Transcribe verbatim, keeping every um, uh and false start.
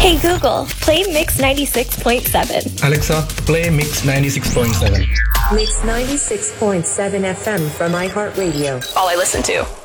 Hey Google, play Mix ninety-six point seven. Alexa, play Mix ninety-six point seven. Mix ninety-six point seven F M from iHeartRadio. All I listen to.